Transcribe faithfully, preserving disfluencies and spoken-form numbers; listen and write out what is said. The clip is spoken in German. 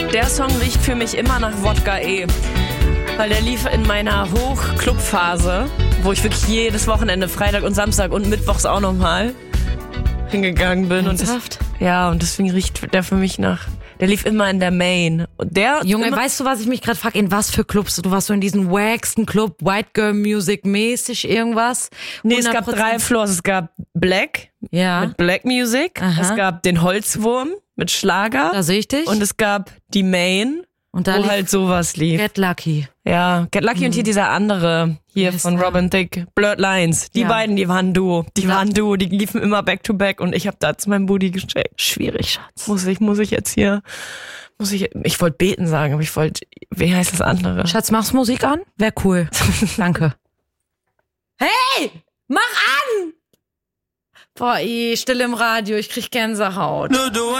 der Song riecht für mich immer nach Wodka E. Weil der lief in meiner Hoch-Club-Phase, wo ich wirklich jedes Wochenende, Freitag und Samstag und Mittwochs auch nochmal hingegangen bin. Und das, ja, und deswegen riecht der für mich nach... Der lief immer in der Main. Und der Junge, weißt du, was ich mich gerade frage? In was für Clubs? Du warst so in diesem wacksten Club, White Girl Music mäßig irgendwas? Nee, es gab drei Floors. Es gab Black ja. mit Black Music. Aha. Es gab den Holzwurm mit Schlager. Da sehe ich dich. Und es gab die Main, und da wo halt sowas lief. Get Lucky. Ja, Get Lucky mhm. und hier dieser andere, hier yes, von ja. Robin Thicke, Blurred Lines. Die ja. beiden, die waren Duo. Die ja. waren Duo, die liefen immer back to back und ich habe da zu meinem Booty gecheckt. Schwierig, Schatz. Muss ich, muss ich jetzt hier, muss ich, ich wollte beten sagen, aber ich wollte, wie heißt das andere? Schatz, machst Musik an? Wär cool. Danke. Hey, mach an! Boah, ey, still im Radio, ich krieg Gänsehaut.